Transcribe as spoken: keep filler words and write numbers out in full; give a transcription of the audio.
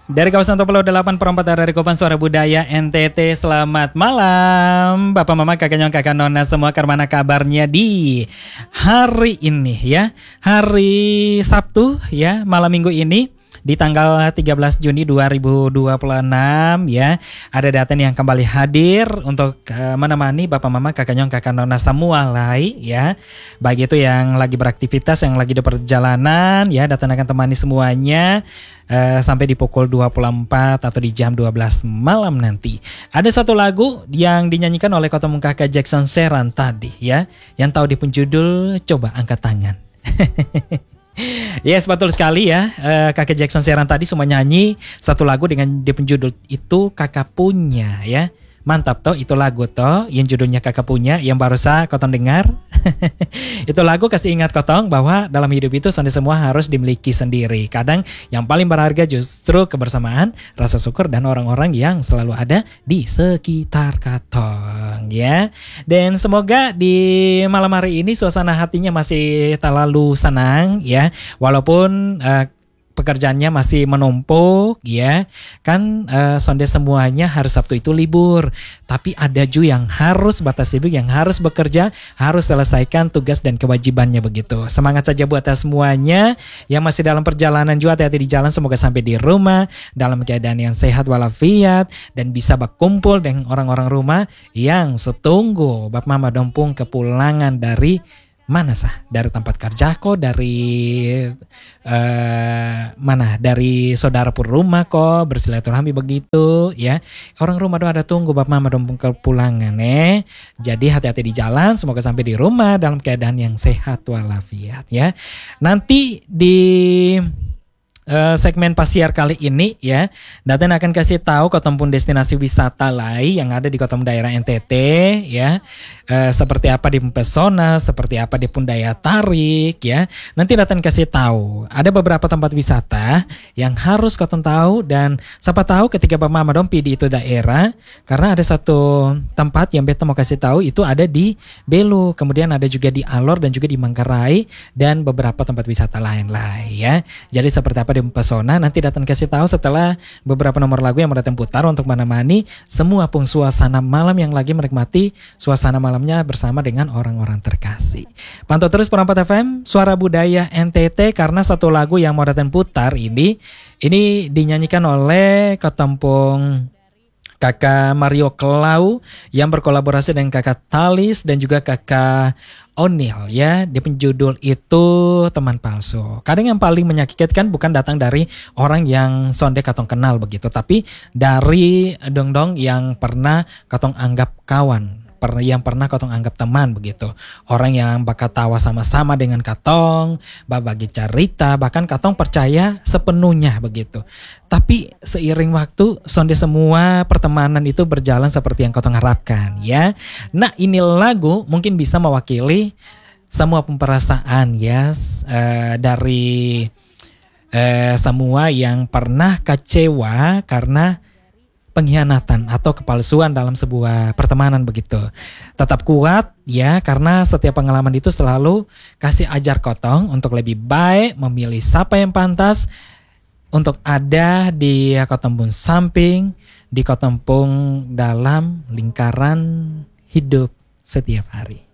Dari kawasan Topelo delapan per empat dari Kopan Suara Budaya N T T. Selamat malam Bapak Mama, kakak nyong, kakak nona semua. Karena kabarnya di hari ini ya, hari Sabtu ya, malam minggu ini di tanggal tiga belas Juni dua ribu dua puluh enam ya. Ada Daten yang kembali hadir untuk uh, menemani Bapak Mama, kakak nyong, kakak nona semua lai ya. Baik itu yang lagi beraktivitas, yang lagi di perjalanan ya, Daten akan temani semuanya uh, sampai di pukul dua puluh empat atau di jam dua belas malam nanti. Ada satu lagu yang dinyanyikan oleh Kota Kakak Jackson Seran tadi ya. Yang tahu di penjudul coba angkat tangan. Yes, betul sekali ya. uh, Kakak Jackson Seran tadi semua nyanyi satu lagu dengan di penjudul itu kakak punya ya. Mantap toh, itu lagu toh yang judulnya kakak punya yang barusan Kotong dengar. Itu lagu kasih ingat Kotong bahwa dalam hidup itu sonde semua harus dimiliki sendiri. Kadang yang paling berharga justru kebersamaan, rasa syukur dan orang-orang yang selalu ada di sekitar Kotong ya. Dan semoga di malam hari ini suasana hatinya masih terlalu senang ya. Walaupun uh, pekerjaannya masih menumpuk ya kan, uh, sonde semuanya hari Sabtu itu libur, tapi ada ju yang harus batas sibuk, yang harus bekerja, harus selesaikan tugas dan kewajibannya begitu. Semangat saja buat semuanya yang masih dalam perjalanan juga, hati-hati di jalan, semoga sampai di rumah dalam keadaan yang sehat walafiat dan bisa berkumpul dengan orang-orang rumah yang setunggu Bapak Mama Dompung kepulangan dari mana sah? Dari tempat kerja kok, dari uh, mana? Dari saudara pun rumah kok, bersilaturahmi begitu ya. Orang rumah doa ada tunggu Bapak Mama Dompung kepulangan eh. Jadi hati-hati di jalan, semoga sampai di rumah dalam keadaan yang sehat walafiat ya. Nanti di Uh, segmen pasiar kali ini ya, Daten akan kasih tahu Kotong destinasi wisata lain yang ada di Kotong daerah N T T ya, uh, seperti apa di pesona, seperti apa di pun daya tarik ya. Nanti Daten kasih tahu ada beberapa tempat wisata yang harus Kotong tahu, dan siapa tahu ketika Bapak Mama Dompi di itu daerah, karena ada satu tempat yang beta mau kasih tahu itu ada di Belu, kemudian ada juga di Alor dan juga di Manggarai dan beberapa tempat wisata lain lah ya. Jadi seperti apa pesona nanti Daten kasih tahu setelah beberapa nomor lagu yang mau Daten putar untuk menemani semua pun suasana malam yang lagi menikmati suasana malamnya bersama dengan orang-orang terkasih. Pantau terus Perempat F M Suara Budaya N T T, karena satu lagu yang mau Daten putar ini ini dinyanyikan oleh Ketempung Kakak Mario Klau yang berkolaborasi dengan Kakak Talis dan juga Kakak O'Neil ya. Di penjudul itu Teman Palsu. Kadang yang paling menyakitkan bukan datang dari orang yang sonde katong kenal begitu, tapi dari dong-dong yang pernah katong anggap kawan, per, yang pernah katong anggap teman begitu. Orang yang bakal tawa sama-sama dengan katong, berbagi cerita, bahkan katong percaya sepenuhnya begitu. Tapi seiring waktu sonde semua pertemanan itu berjalan seperti yang katong harapkan ya. Nah, ini lagu mungkin bisa mewakili semua perasaan ya, uh, dari uh, semua yang pernah kecewa karena pengkhianatan atau kepalsuan dalam sebuah pertemanan begitu. Tetap kuat ya, karena setiap pengalaman itu selalu kasih ajar Kotong untuk lebih baik memilih siapa yang pantas untuk ada di Kotempung samping, di Kotempung dalam lingkaran hidup setiap hari.